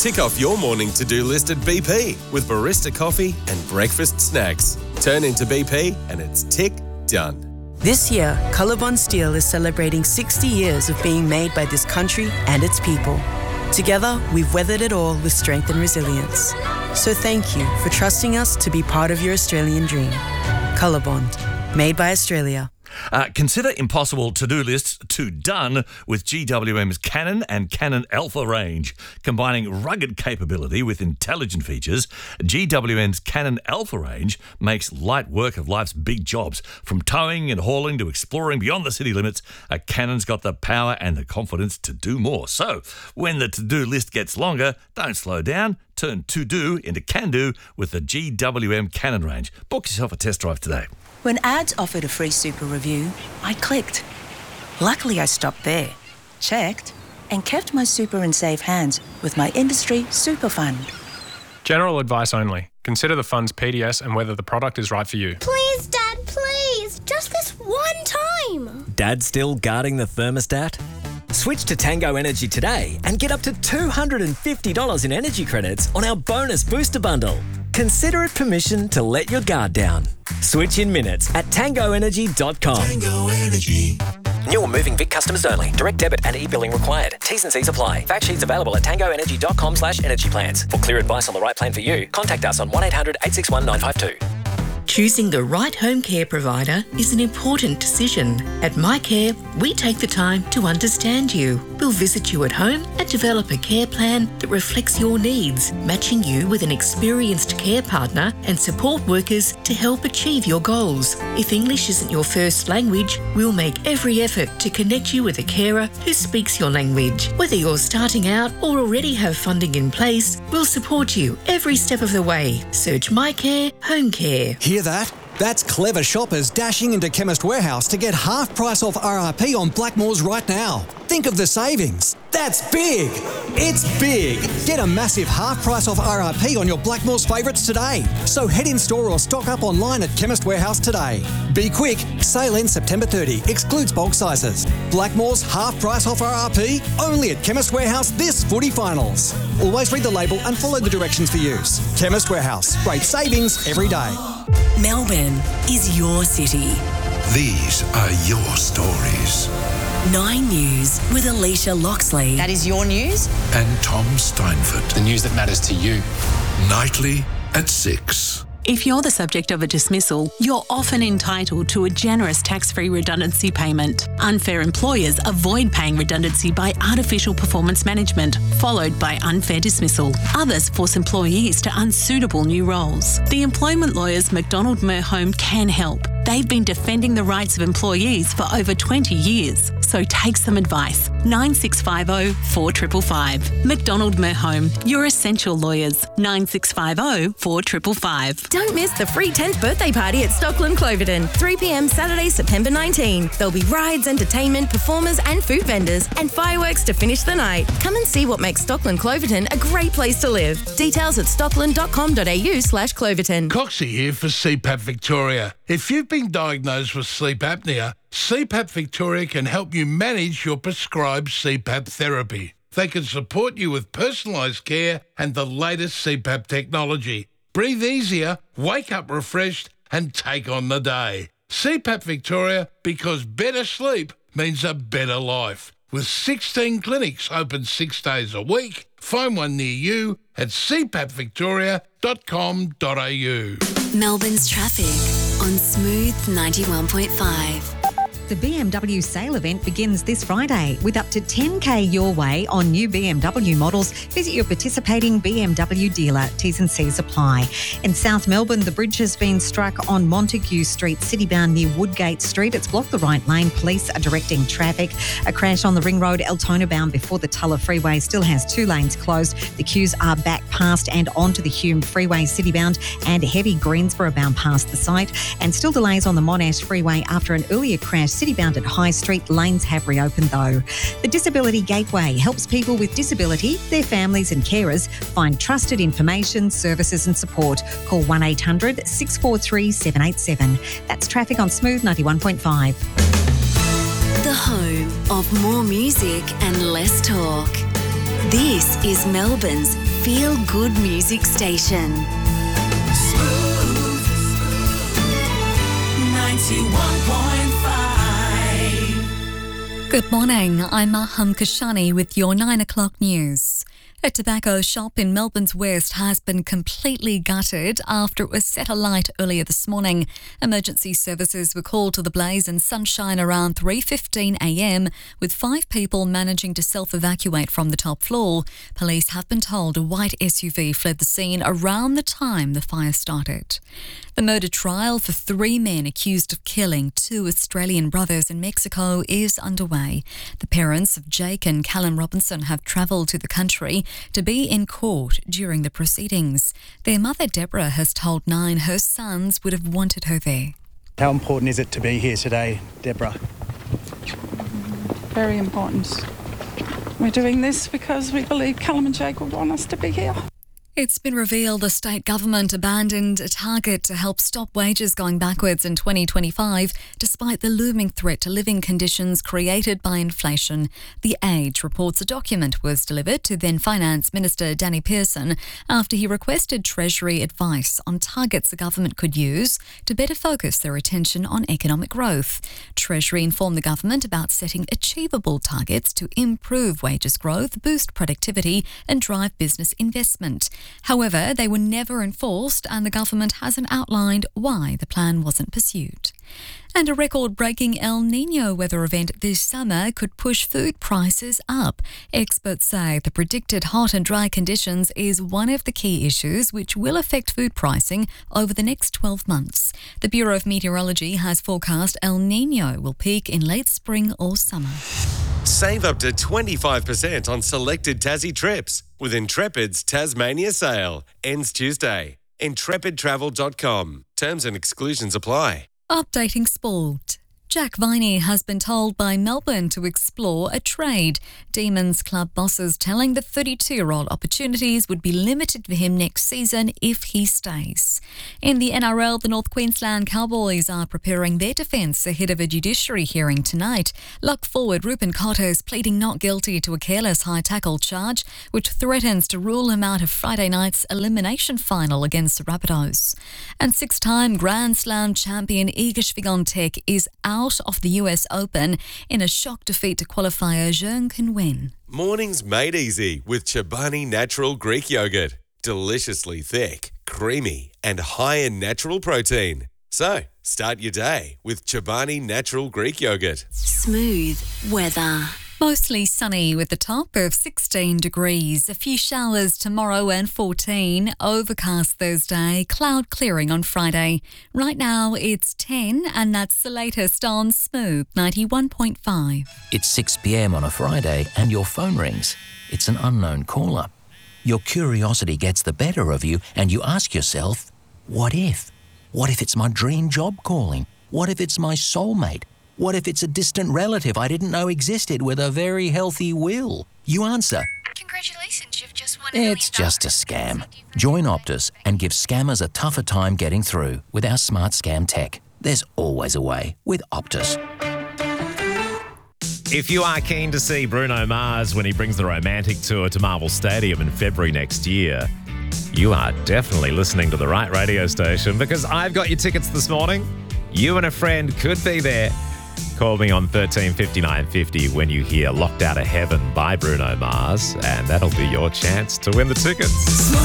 Tick off your morning to-do list at BP with barista coffee and breakfast snacks. Turn into BP and it's tick done. This year, Colorbond Steel is celebrating 60 years of being made by this country and its people. Together, we've weathered it all with strength and resilience. So thank you for trusting us to be part of your Australian dream. Colorbond, made by Australia. Consider impossible to-do lists to done with GWM's Canon and Canon Alpha range. Combining rugged capability with intelligent features, GWM's Canon Alpha range makes light work of life's big jobs. From towing and hauling to exploring beyond the city limits, a Canon's got the power and the confidence to do more. So, when the to-do list gets longer, don't slow down. Turn to-do into can-do with the GWM Canon range. Book yourself a test drive today. When ads offered a free super review, I clicked. Luckily, I stopped there, checked, and kept my super in safe hands with my industry super fund. General advice only. Consider the fund's PDS and whether the product is right for you. Please, Dad, please. Just this one time. Dad still guarding the thermostat? Switch to Tango Energy today and get up to $250 in energy credits on our bonus booster bundle. Consider it permission to let your guard down. Switch in minutes at tangoenergy.com. Tango Energy. New or moving Vic customers only. Direct debit and e-billing required. T's and C's apply. Fact sheets available at tangoenergy.com/energy plans. For clear advice on the right plan for you, contact us on 1-800-861-952. Choosing the right home care provider is an important decision. At MyCare, we take the time to understand you. We'll visit you at home and develop a care plan that reflects your needs, matching you with an experienced care partner and support workers to help achieve your goals. If English isn't your first language, we'll make every effort to connect you with a carer who speaks your language. Whether you're starting out or already have funding in place, we'll support you every step of the way. Search MyCare Home Care. Hear that? That's clever shoppers dashing into Chemist Warehouse to get half price off RRP on Blackmores right now. Think of the savings. That's big. It's big. Get a massive half price off RRP on your Blackmores favourites today. So head in store or stock up online at Chemist Warehouse today. Be quick. Sale ends September 30. Excludes bulk sizes. Blackmores half price off RRP only at Chemist Warehouse this footy finals. Always read the label and follow the directions for use. Chemist Warehouse. Great savings every day. Melbourne is your city. These are your stories. 9 News with Alicia Loxley. That is your news. And Tom Steinford. The news that matters to you. Nightly at 6. If you're the subject of a dismissal, you're often entitled to a generous tax-free redundancy payment. Unfair employers avoid paying redundancy by artificial performance management, followed by unfair dismissal. Others force employees to unsuitable new roles. The employment lawyers McDonald Merhome can help. They've been defending the rights of employees for over 20 years. So take some advice. 9650 4555. McDonald Merhome, your essential lawyers. 9650 4555. Don't miss the free 10th birthday party at Stockland Cloverton. 3 p.m. Saturday, September 19. There'll be rides, entertainment, performers and food vendors and fireworks to finish the night. Come and see what makes Stockland Cloverton a great place to live. Details at stockland.com.au/Cloverton. Coxie here for CPAP Victoria. If you've been diagnosed with sleep apnea, CPAP Victoria can help you manage your prescribed CPAP therapy. They can support you with personalised care and the latest CPAP technology. Breathe easier, wake up refreshed and take on the day. CPAP Victoria, because better sleep means a better life. With 16 clinics open 6 days a week, find one near you at cpapvictoria.com.au. Melbourne's traffic on Smooth 91.5. The BMW sale event begins this Friday with up to 10K your way on new BMW models. Visit your participating BMW dealer. T's and C's apply. In South Melbourne, the bridge has been struck on Montague Street, citybound near Woodgate Street. It's blocked the right lane. Police are directing traffic. A crash on the Ring Road, Altona bound before the Tulla Freeway still has 2 lanes closed. The queues are back past and onto the Hume Freeway citybound and heavy Greensboro bound past the site. And still delays on the Monash Freeway after an earlier crash. Citybound at High Street, lanes have reopened though. The Disability Gateway helps people with disability, their families and carers find trusted information, services and support. Call 1800 643 787. That's traffic on Smooth 91.5. The home of more music and less talk. This is Melbourne's feel-good music station. Smooth 91.5. Good morning, I'm Maham Kashani with your 9 o'clock news. A tobacco shop in Melbourne's West has been completely gutted after it was set alight earlier this morning. Emergency services were called to the blaze in Sunshine around 3:15 a.m, with 5 people managing to self-evacuate from the top floor. Police have been told a white SUV fled the scene around the time the fire started. The murder trial for 3 men accused of killing 2 Australian brothers in Mexico is underway. The parents of Jake and Callum Robinson have travelled to the country to be in court during the proceedings. Their mother, Deborah, has told Nine her sons would have wanted her there. How important is it to be here today, Deborah? Very important. We're doing this because we believe Callum and Jake would want us to be here. It's been revealed the state government abandoned a target to help stop wages going backwards in 2025, despite the looming threat to living conditions created by inflation. The Age reports a document was delivered to then Finance Minister Danny Pearson after he requested Treasury advice on targets the government could use to better focus their attention on economic growth. Treasury informed the government about setting achievable targets to improve wages growth, boost productivity and drive business investment. However, they were never enforced and the government hasn't outlined why the plan wasn't pursued. And a record-breaking El Niño weather event this summer could push food prices up. Experts say the predicted hot and dry conditions is one of the key issues which will affect food pricing over the next 12 months. The Bureau of Meteorology has forecast El Niño will peak in late spring or summer. Save up to 25% on selected Tassie trips with Intrepid's Tasmania sale. Ends Tuesday. IntrepidTravel.com. Terms and exclusions apply. Updating sport. Jack Viney has been told by Melbourne to explore a trade. Demons club bosses telling the 32-year-old opportunities would be limited for him next season if he stays. In the NRL, the North Queensland Cowboys are preparing their defence ahead of a judiciary hearing tonight. Lock forward Ruben Cotter is pleading not guilty to a careless high tackle charge, which threatens to rule him out of Friday night's elimination final against the Rabbitohs. And 6-time Grand Slam champion Iga Swiatek is out of the US Open in a shock defeat to qualifier Zheng Qinwen. Mornings made easy with Chobani Natural Greek Yogurt. Deliciously thick, creamy and high in natural protein. So, start your day with Chobani Natural Greek Yogurt. Smooth weather. Mostly sunny with a top of 16 degrees. A few showers tomorrow and 14. Overcast Thursday. Cloud clearing on Friday. Right now it's 10 and that's the latest on Smooth 91.5. It's 6 p.m. on a Friday and your phone rings. It's an unknown caller. Your curiosity gets the better of you and you ask yourself, what if? What if it's my dream job calling? What if it's my soulmate? What if it's a distant relative I didn't know existed with a very healthy will? You answer, congratulations, you've just won it's just a scam. Join Optus and give scammers a tougher time getting through with our smart scam tech. There's always a way with Optus. If you are keen to see Bruno Mars when he brings the Romantic Tour to Marvel Stadium in February next year, you are definitely listening to the right radio station because I've got your tickets this morning. You and a friend could be there. Call me on 135950 when you hear Locked Out of Heaven by Bruno Mars, and that'll be your chance to win the tickets.